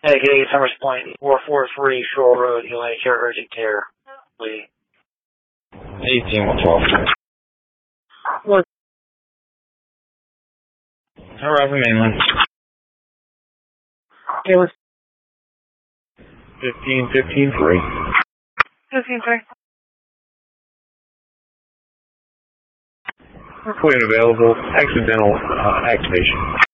Hey, Gate, Summers Point, 443 Shore Road, UNH urgent care. Please. 18-12. What? Horizon Mainland. It was 15-15-3. 15-3. Recording available. Accidental activation.